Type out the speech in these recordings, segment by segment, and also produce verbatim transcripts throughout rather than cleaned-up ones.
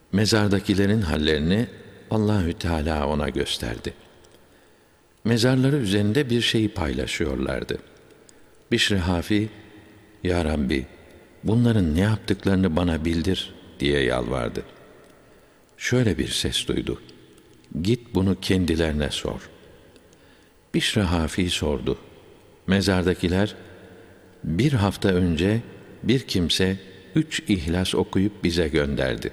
Mezardakilerin hallerini Allahü Teala ona gösterdi. Mezarları üzerinde bir şeyi paylaşıyorlardı. Bişr-i Hafi, "Ya Rabbi, bunların ne yaptıklarını bana bildir," diye yalvardı. Şöyle bir ses duydu: "Git bunu kendilerine sor." Bişr-i Hafi sordu. Mezardakiler, "Bir hafta önce bir kimse üç İhlas okuyup bize gönderdi.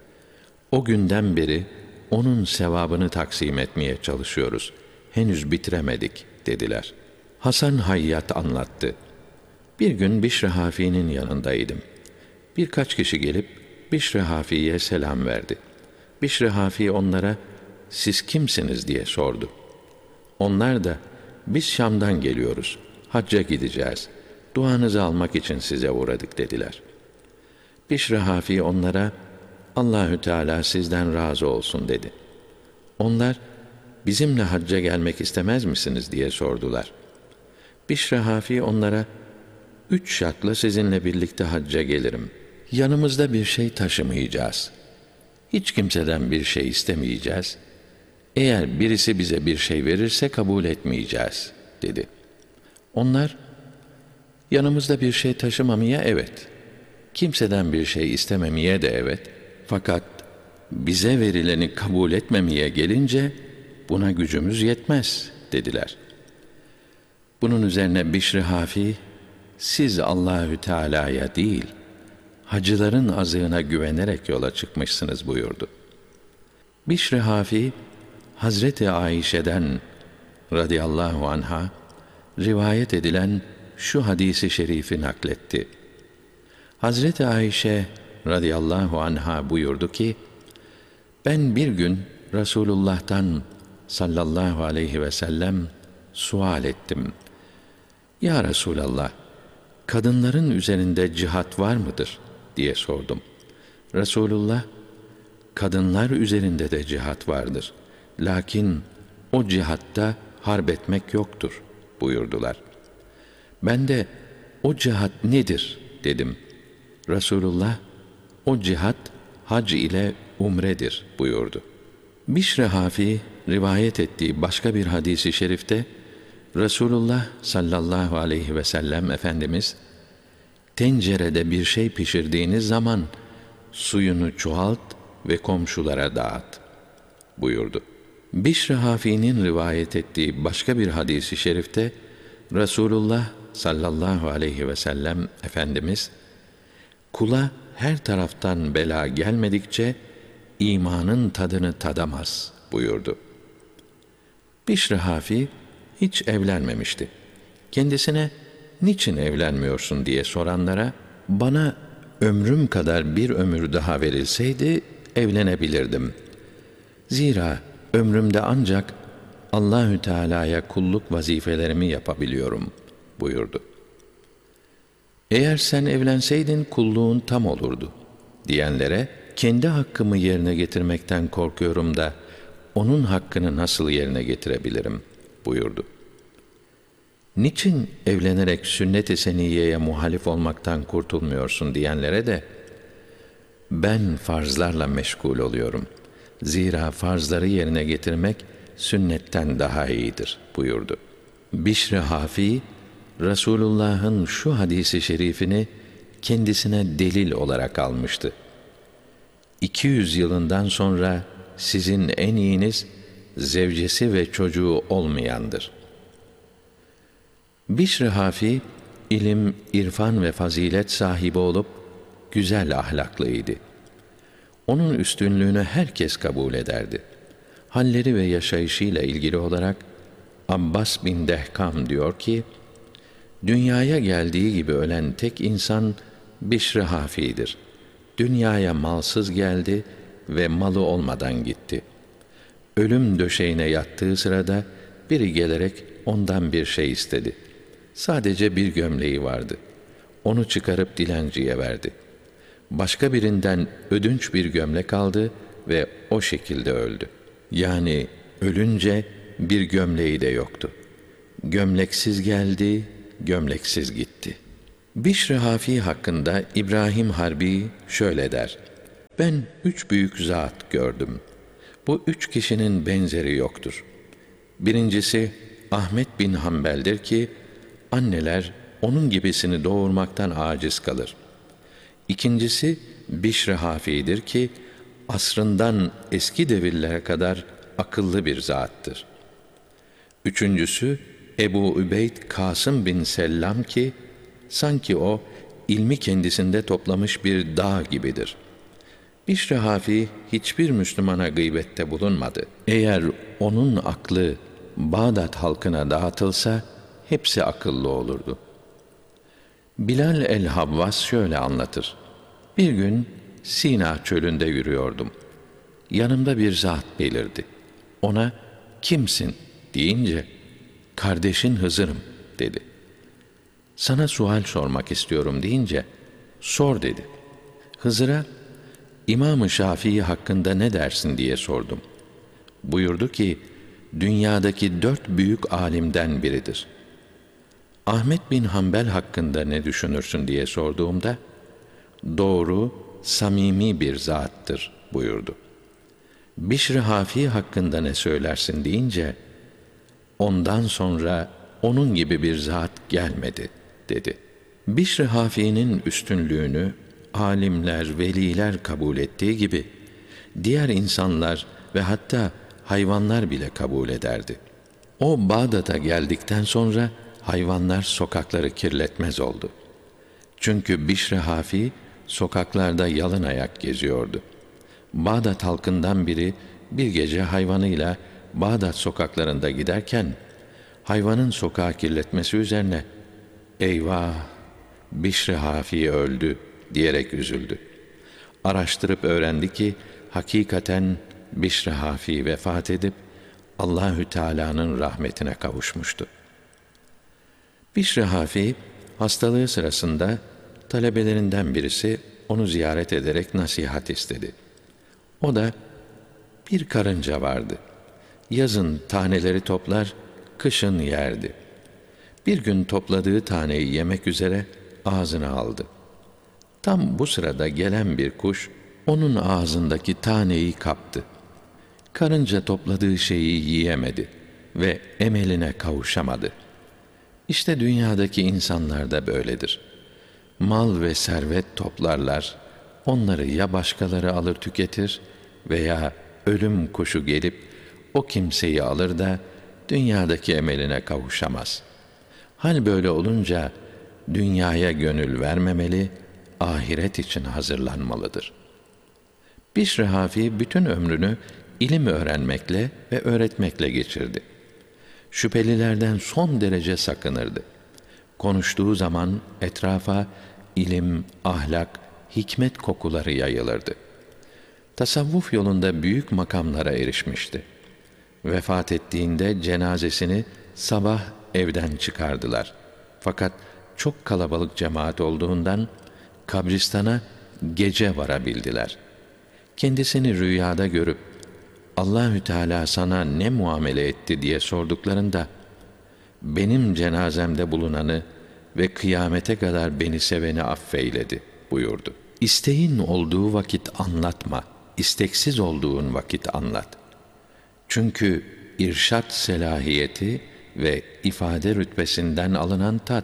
O günden beri onun sevabını taksim etmeye çalışıyoruz. Henüz bitiremedik," dediler. Hasan Hayyat anlattı. Bir gün Bişr-i Hafi'nin yanındaydım. Birkaç kişi gelip Bişr-i Hafi'ye selam verdi. Bişr-i Hafi onlara, "Siz kimsiniz?" diye sordu. Onlar da, "Biz Şam'dan geliyoruz. Hacca gideceğiz. Duanızı almak için size uğradık," dediler. Bişr-i Hafi onlara, "Allahü Teala sizden razı olsun," dedi. Onlar, "Bizimle hacca gelmek istemez misiniz?" diye sordular. Bişr-i Hafi onlara, "Üç şartla sizinle birlikte hacca gelirim. Yanımızda bir şey taşımayacağız. Hiç kimseden bir şey istemeyeceğiz. Eğer birisi bize bir şey verirse kabul etmeyeceğiz," dedi. Onlar, "Yanımızda bir şey taşımamaya evet, kimseden bir şey istememeye de evet, fakat bize verileni kabul etmemeye gelince buna gücümüz yetmez," dediler. Bunun üzerine Bişr-i Hafi, "Siz Allahü Teala'ya değil, hacıların azığına güvenerek yola çıkmışsınız," buyurdu. Bişr-i Hafi, Hazreti Ayşe'den radıyallahu anha rivayet edilen şu hadisi şerifi nakletti. Hazreti Ayşe radıyallahu anha buyurdu ki, "Ben bir gün Resulullah'tan sallallahu aleyhi ve sellem sual ettim. Ya Resulallah, kadınların üzerinde cihat var mıdır?" diye sordum. Resulullah, "Kadınlar üzerinde de cihat vardır. Lakin o cihatta harp etmek yoktur," buyurdular. Ben de, "O cihat nedir?" dedim. Resulullah, "O cihat hac ile umredir," buyurdu. Bişr-i Hafi rivayet ettiği başka bir hadisi şerifte Resulullah sallallahu aleyhi ve sellem Efendimiz, "Tencerede bir şey pişirdiğiniz zaman suyunu çoğalt ve komşulara dağıt," buyurdu. Bişr-i Hafi'nin rivayet ettiği başka bir hadisi şerifte Resulullah sallallahu aleyhi ve sellem Efendimiz, "Kula her taraftan bela gelmedikçe imanın tadını tadamaz," buyurdu. Bişr-i Hafi hiç evlenmemişti. Kendisine, "Niçin evlenmiyorsun?" diye soranlara, "Bana ömrüm kadar bir ömür daha verilseydi evlenebilirdim. Zira ömrümde ancak Allahü Teala'ya kulluk vazifelerimi yapabiliyorum," buyurdu. "Eğer sen evlenseydin kulluğun tam olurdu," diyenlere, "Kendi hakkımı yerine getirmekten korkuyorum da onun hakkını nasıl yerine getirebilirim?" buyurdu. "Niçin evlenerek sünnet-i seniyyeye muhalif olmaktan kurtulmuyorsun?" diyenlere de, "Ben farzlarla meşgul oluyorum. Zira farzları yerine getirmek sünnetten daha iyidir," buyurdu. Bişr-i Hafi, Resulullah'ın şu hadisi şerifini kendisine delil olarak almıştı. iki yüz yılından sonra sizin en iyiniz, zevcesi ve çocuğu olmayandır. Bişr-i Hafi, ilim, irfan ve fazilet sahibi olup, güzel ahlaklıydı. Onun üstünlüğünü herkes kabul ederdi. Halleri ve yaşayışıyla ilgili olarak, Abbas bin Dehkam diyor ki, "Dünyaya geldiği gibi ölen tek insan Bişr-i Hafi'dir. Dünyaya malsız geldi ve malı olmadan gitti. Ölüm döşeğine yattığı sırada biri gelerek ondan bir şey istedi. Sadece bir gömleği vardı. Onu çıkarıp dilenciye verdi. Başka birinden ödünç bir gömlek aldı ve o şekilde öldü. Yani ölünce bir gömleği de yoktu. Gömleksiz geldi, gömleksiz gitti." Bişr-i Hafi hakkında İbrahim Harbi şöyle der: Ben üç büyük zat gördüm. Bu üç kişinin benzeri yoktur. Birincisi Ahmet bin Hanbel'dir ki, anneler onun gibisini doğurmaktan aciz kalır. İkincisi Bişr-i Hafi'dir ki, asrından eski devirlere kadar akıllı bir zattır. Üçüncüsü Ebu Übeyd Kasım bin Sellam ki, sanki o, ilmi kendisinde toplamış bir dağ gibidir. Bişr-i Hafi hiçbir Müslümana gıybette bulunmadı. Eğer onun aklı Bağdat halkına dağıtılsa, hepsi akıllı olurdu. Bilal el-Havvas şöyle anlatır. Bir gün Sina çölünde yürüyordum. Yanımda bir zat belirdi. Ona, kimsin deyince, kardeşin Hızır'ım dedi. Sana sual sormak istiyorum deyince, sor dedi. Hızır'a, İmam-ı Şafii hakkında ne dersin diye sordum. Buyurdu ki, dünyadaki dört büyük alimden biridir. Ahmet bin Hanbel hakkında ne düşünürsün diye sorduğumda, doğru, samimi bir zattır buyurdu. Bişr-i Hafi hakkında ne söylersin deyince, ondan sonra onun gibi bir zat gelmedi dedi. Bişr-i Hafi'nin üstünlüğünü alimler, veliler kabul ettiği gibi diğer insanlar ve hatta hayvanlar bile kabul ederdi. O Bağdat'a geldikten sonra hayvanlar sokakları kirletmez oldu. Çünkü Bişr-i Hafi sokaklarda yalın ayak geziyordu. Bağdat halkından biri bir gece hayvanıyla Bağdat sokaklarında giderken hayvanın sokağı kirletmesi üzerine eyvah Bişr-i Hafi öldü diyerek üzüldü. Araştırıp öğrendi ki hakikaten Bişr-i Hafi vefat edip Allahü Teala'nın rahmetine kavuşmuştu. Bişr-i Hafi hastalığı sırasında talebelerinden birisi onu ziyaret ederek nasihat istedi. O da bir karınca vardı. Yazın taneleri toplar, kışın yerdi. Bir gün topladığı taneyi yemek üzere ağzına aldı. Tam bu sırada gelen bir kuş onun ağzındaki taneyi kaptı. Karınca topladığı şeyi yiyemedi ve emeline kavuşamadı. İşte dünyadaki insanlar da böyledir. Mal ve servet toplarlar, onları ya başkaları alır tüketir veya ölüm kuşu gelip o kimseyi alır da dünyadaki emeline kavuşamaz. Hal böyle olunca dünyaya gönül vermemeli, ahiret için hazırlanmalıdır. Bişr-i Hafi bütün ömrünü ilim öğrenmekle ve öğretmekle geçirdi. Şüphelilerden son derece sakınırdı. Konuştuğu zaman etrafa ilim, ahlak, hikmet kokuları yayılırdı. Tasavvuf yolunda büyük makamlara erişmişti. Vefat ettiğinde cenazesini sabah evden çıkardılar. Fakat çok kalabalık cemaat olduğundan kabristana gece varabildiler. Kendisini rüyada görüp Allahü Teala sana ne muamele etti diye sorduklarında benim cenazemde bulunanı ve kıyamete kadar beni seveni affeyledi buyurdu. İsteğin olduğu vakit anlatma, isteksiz olduğun vakit anlat. Çünkü irşat selahiyeti ve ifade rütbesinden alınan tat,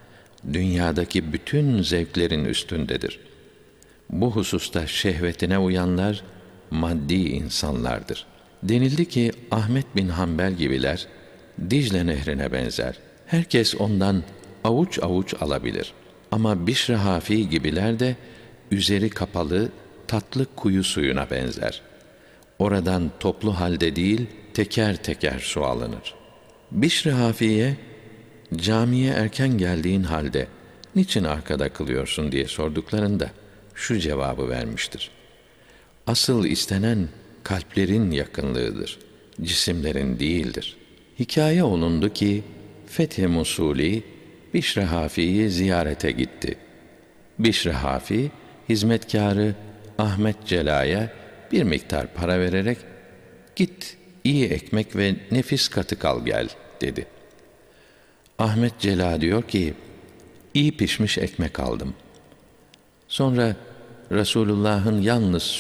dünyadaki bütün zevklerin üstündedir. Bu hususta şehvetine uyanlar, maddi insanlardır. Denildi ki Ahmet bin Hanbel gibiler Dicle nehrine benzer. Herkes ondan avuç avuç alabilir. Ama Bişr-i Hafi gibiler de üzeri kapalı tatlı kuyu suyuna benzer. Oradan toplu halde değil teker teker su alınır. Bişr-i Hafi'ye camiye erken geldiğin halde niçin arkada kılıyorsun diye sorduklarında şu cevabı vermiştir. Asıl istenen kalplerin yakınlığıdır, cisimlerin değildir. Hikaye olundu ki Fethi Musuli Bişr-i Hafi'yi ziyarete gitti. Bişr-i Hafi hizmetkârı Ahmet Cela'ya bir miktar para vererek git iyi ekmek ve nefis katık al gel dedi. Ahmet Cela diyor ki iyi pişmiş ekmek aldım. Sonra Resulullah'ın yalnız